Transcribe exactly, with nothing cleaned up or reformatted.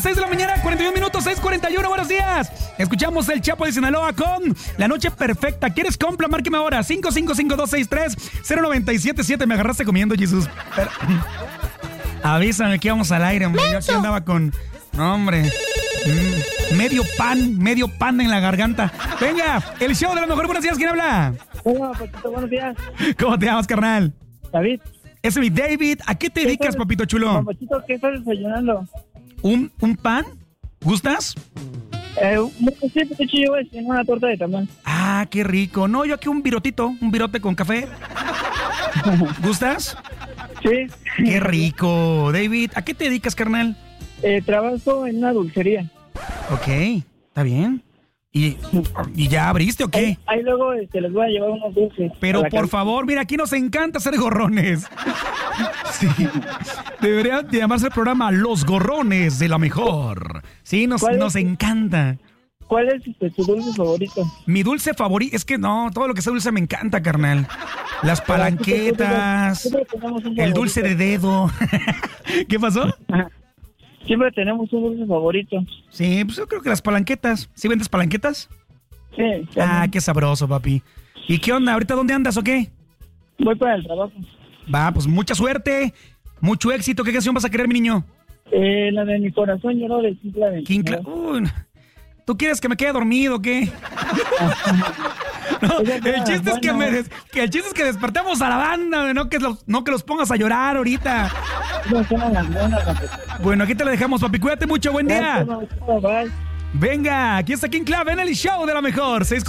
seis de la mañana, cuarenta y un minutos, seis cuarenta y uno, buenos días. Escuchamos el Chapo de Sinaloa con La Noche Perfecta. ¿Quieres compra? Márqueme ahora, cinco cinco cinco, dos seis tres, cero nueve siete siete. Me agarraste comiendo, Jesús. Pero... avísame que íbamos al aire, hombre. Yo aquí andaba con... no, hombre. Mm, medio pan, medio pan en la garganta. Venga, el show de la mejor. Buenos días, ¿quién habla? Hola, Papito, buenos días. ¿Cómo te llamas, carnal? David. Ese es mi David. ¿A qué te ¿Qué dedicas, estás- papito chulo? Papachito, ¿qué estás desayunando? ¿Un, un pan? ¿Gustas? Eh, un- sí, pues hecho yo en una torta de tamal. Ah, qué rico. No, yo aquí un virotito, un virote con café. ¿Gustas? Sí. Qué rico. David, ¿a qué te dedicas, carnal? Eh, trabajo en una dulcería. Ok, está bien. ¿Y, y ya abriste o qué? Ahí, ahí luego este, les voy a llevar unos dulces. Pero a la por casa. favor, mira, aquí nos encanta hacer gorrones. Sí. Debería de llamarse el programa Los Gorrones de la Mejor. Sí, nos, ¿Cuál es? nos encanta. ¿Cuál es este, tu dulce favorito? Mi dulce favorito, es que no, todo lo que sea dulce me encanta, carnal. Las palanquetas, Siempre tenemos un el dulce de dedo. ¿Qué pasó? Ajá. Siempre tenemos un dulce favorito. Sí, pues yo creo que las palanquetas. ¿Sí vendes palanquetas? Sí. Ah, también. qué sabroso, papi. ¿Y qué onda? ¿Ahorita dónde andas o qué? Voy para el trabajo. Va, pues mucha suerte, mucho éxito. ¿Qué canción vas a querer, mi niño? Eh, la de mi corazón lloró de Quincla de Quincla- Uy, ¿tú quieres que me quede dormido o qué? No, el chiste es que, me des- que el chiste es que despertemos a la banda, no que los, no que los pongas a llorar ahorita. No suenan las buenas, Papito. Bueno, aquí te lo dejamos, papi. Cuídate mucho, buen día. Gracias, Papito. Bye. Venga, aquí está King Club en el show de la mejor. seis